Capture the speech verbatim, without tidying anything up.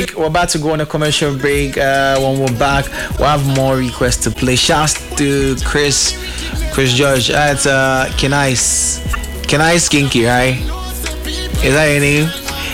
break. We're about to go on a commercial break. Uh, when we're back, we'll have more requests to play. Shouts to Chris, Chris George at uh, Kenais, Kenais Kinky, right? Is that your name?